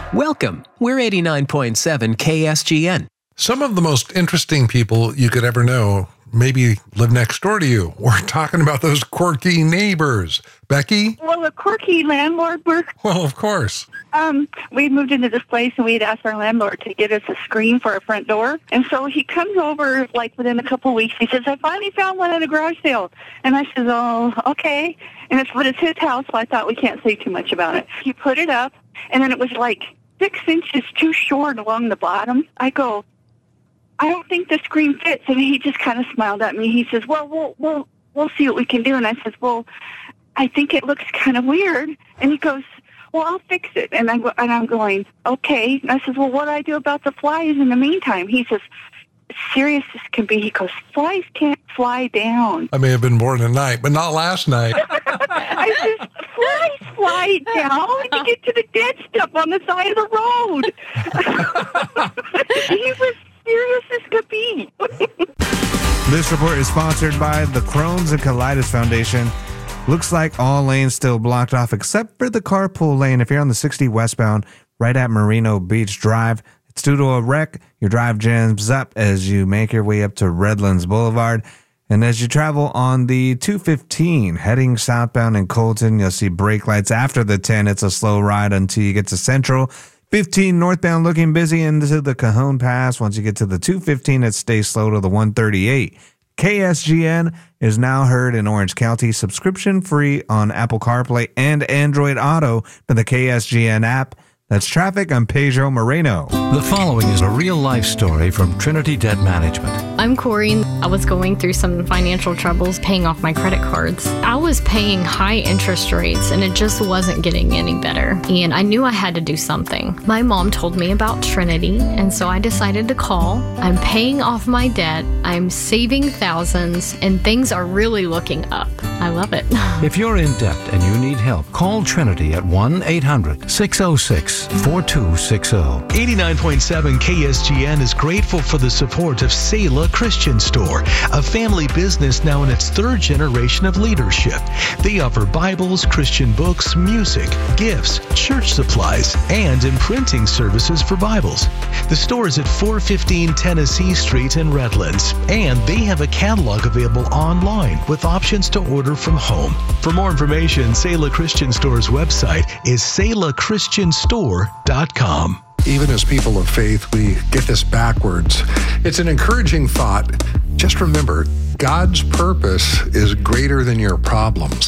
Welcome. We're 89.7 KSGN. Some of the most interesting people you could ever know maybe live next door to you. We're talking about those quirky neighbors. Becky? Well, a quirky landlord. Well, of course. We moved into this place and we had asked our landlord to get us a screen for our front door. And so he comes over like within a couple of weeks. He says, I finally found one at a garage sale. And I said, oh, okay. But it's his house, so I thought we can't say too much about it. He put it up and then it was like 6 inches too short along the bottom. I go, I don't think the screen fits. And he just kind of smiled at me. He says, well, we'll see what we can do. And I said, well, I think it looks kind of weird. And he goes, well, I'll fix it. And I'm going, okay. And I said, well, what do I do about the flies in the meantime? He says, serious as can be. He goes, flies can't fly down. I may have been born tonight, but not last night. I said, flies fly down when you get to the dead stuff on the side of the road. He was serious as could be. This report is sponsored by the Crohn's and Colitis Foundation. Looks like all lanes still blocked off except for the carpool lane. If you're on the 60 westbound, right at Merino Beach Drive, it's due to a wreck. Your drive jams up as you make your way up to Redlands Boulevard. And as you travel on the 215 heading southbound in Colton, you'll see brake lights after the 10. It's a slow ride until you get to Central. 15 northbound looking busy into the Cajon Pass. Once you get to the 215, it stays slow to the 138. KSGN is now heard in Orange County, subscription free on Apple CarPlay and Android Auto for the KSGN app. That's traffic on Pedro Moreno. The following is a real-life story from Trinity Debt Management. I'm Corey. I was going through some financial troubles paying off my credit cards. I was paying high interest rates and it just wasn't getting any better. And I knew I had to do something. My mom told me about Trinity, and so I decided to call. I'm paying off my debt. I'm saving thousands, and things are really looking up. I love it. If you're in debt and you need help, call Trinity at 1-800-606-4260. 89.7 KSGN is grateful for the support of Selah Christian Store, a family business now in its third generation of leadership. They offer Bibles, Christian books, music, gifts, church supplies, and imprinting services for Bibles. The store is at 415 Tennessee Street in Redlands, and they have a catalog available online with options to order from home. For more information, Selah Christian Store's website is selahchristianstore.com. Even as people of faith, we get this backwards. It's an encouraging thought. Just remember, God's purpose is greater than your problems.